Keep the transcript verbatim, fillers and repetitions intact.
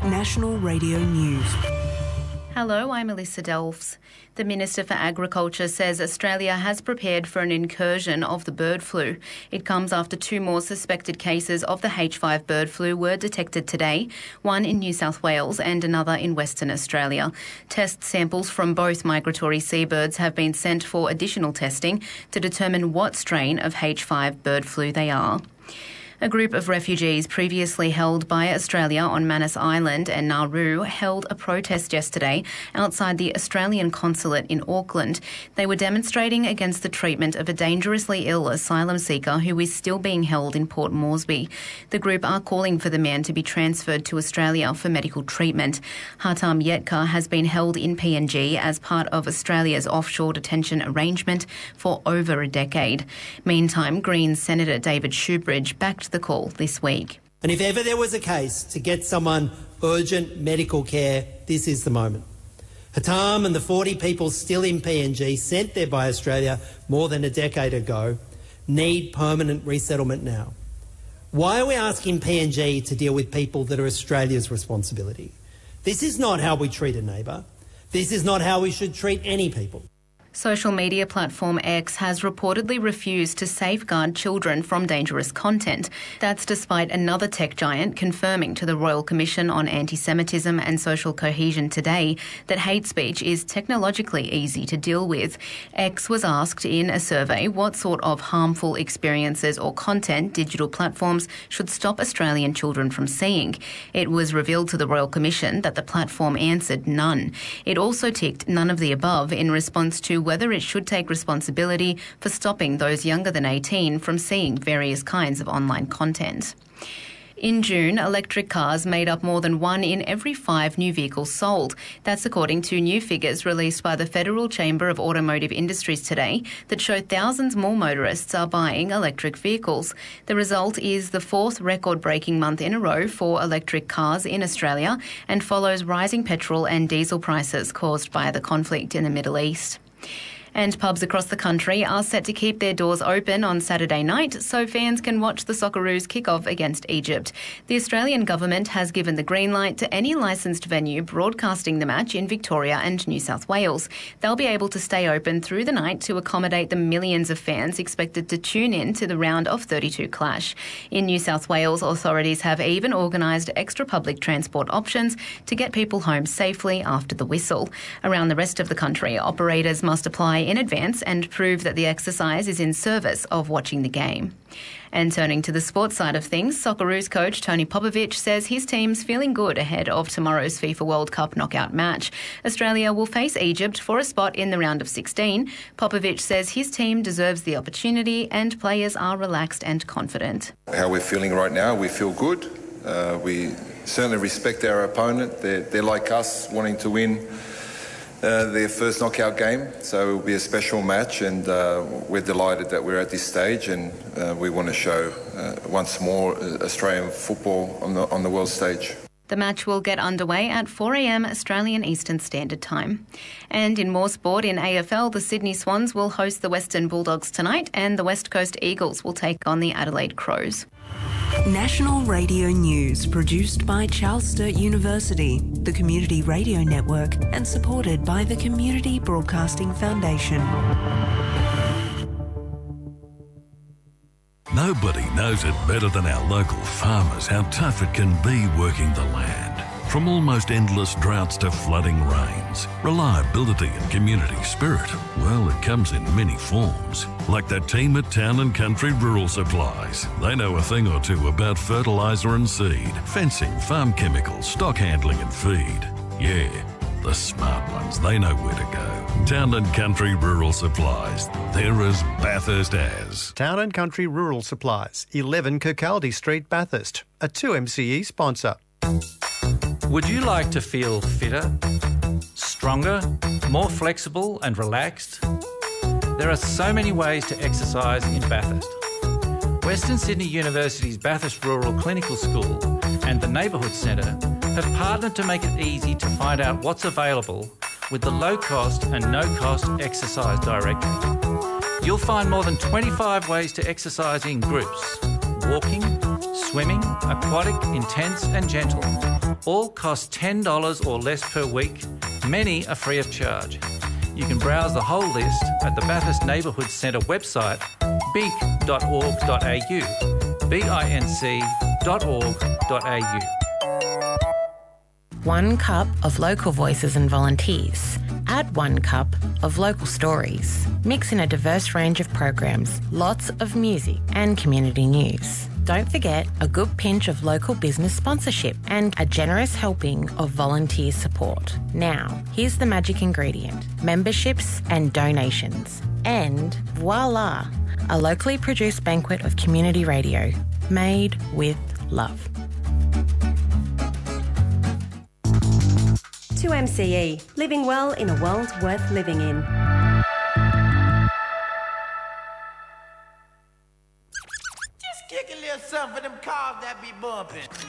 National Radio News. Hello, I'm Alyssa Delves. The Minister for Agriculture says Australia has prepared for an incursion of the bird flu. It comes after two more suspected cases of the H five bird flu were detected today, one in New South Wales and another in Western Australia. Test samples from both migratory seabirds have been sent for additional testing to determine what strain of H five bird flu they are. A group of refugees previously held by Australia on Manus Island and Nauru held a protest yesterday outside the Australian consulate in Auckland. They were demonstrating against the treatment of a dangerously ill asylum seeker who is still being held in Port Moresby. The group are calling for the man to be transferred to Australia for medical treatment. Hatam Yetka has been held in P N G as part of Australia's offshore detention arrangement for over a decade. Meantime, Greens Senator David Shoebridge backed the call this week. And if ever there was a case to get someone urgent medical care, this is the moment. Hatam and the forty people still in P N G sent there by Australia more than a decade ago need permanent resettlement now. Why are we asking P N G to deal with people that are Australia's responsibility? This is not how we treat a neighbour. This is not how we should treat any people. Social media platform X has reportedly refused to safeguard children from dangerous content. That's despite another tech giant confirming to the Royal Commission on Anti-Semitism and Social Cohesion today that hate speech is technologically easy to deal with. X was asked in a survey what sort of harmful experiences or content digital platforms should stop Australian children from seeing. It was revealed to the Royal Commission that the platform answered none. It also ticked none of the above in response to whether it should take responsibility for stopping those younger than eighteen from seeing various kinds of online content. In June, electric cars made up more than one in every five new vehicles sold. That's according to new figures released by the Federal Chamber of Automotive Industries today that show thousands more motorists are buying electric vehicles. The result is the fourth record-breaking month in a row for electric cars in Australia and follows rising petrol and diesel prices caused by the conflict in the Middle East. And pubs across the country are set to keep their doors open on Saturday night so fans can watch the Socceroos kick off against Egypt. The Australian government has given the green light to any licensed venue broadcasting the match in Victoria and New South Wales. They'll be able to stay open through the night to accommodate the millions of fans expected to tune in to the round of thirty-two clash. In New South Wales, authorities have even organised extra public transport options to get people home safely after the whistle. Around the rest of the country, operators must apply in advance and prove that the exercise is in service of watching the game. And turning to the sports side of things, Socceroos coach Tony Popovic says his team's feeling good ahead of tomorrow's FIFA World Cup knockout match. Australia will face Egypt for a spot in the round of sixteen. Popovic says his team deserves the opportunity and players are relaxed and confident. How we're feeling right now, we feel good. Uh, we certainly respect our opponent. They're, they're like us, wanting to win Uh, their first knockout game, so it will be a special match, and uh, we're delighted that we're at this stage, and uh, we want to show uh, once more Australian football on the on the world stage. The match will get underway at four a m Australian Eastern Standard Time. And in more sport, in A F L, the Sydney Swans will host the Western Bulldogs tonight, and the West Coast Eagles will take on the Adelaide Crows. National Radio News, produced by Charles Sturt University, the Community Radio Network, and supported by the Community Broadcasting Foundation. Nobody knows it better than our local farmers how tough it can be working the land. From almost endless droughts to flooding rains, reliability and community spirit, well, it comes in many forms. Like that team at Town and Country Rural Supplies. They know a thing or two about fertiliser and seed, fencing, farm chemicals, stock handling and feed. Yeah, the smart ones, they know where to go. Town and Country Rural Supplies. They're as Bathurst as. Town and Country Rural Supplies, eleven Kirkcaldy Street, Bathurst. A two M C E sponsor. Would you like to feel fitter, stronger, more flexible and relaxed? There are so many ways to exercise in Bathurst. Western Sydney University's Bathurst Rural Clinical School and the Neighbourhood Centre have partnered to make it easy to find out what's available with the low-cost and no-cost exercise directory. You'll find more than twenty-five ways to exercise in groups: walking, swimming, aquatic, intense and gentle. All cost ten dollars or less per week. Many are free of charge. You can browse the whole list at the Bathurst Neighbourhood Centre website, binc dot org dot a u, B I N C dot org dot a u. One cup of local voices and volunteers. Add one cup of local stories. Mix in a diverse range of programs, lots of music and community news. Don't forget a good pinch of local business sponsorship and a generous helping of volunteer support. Now, here's the magic ingredient: memberships and donations. And voila, a locally produced banquet of community radio made with love. two M C E, living well in a world worth living in. Just kick a little something for them cars that be bumping.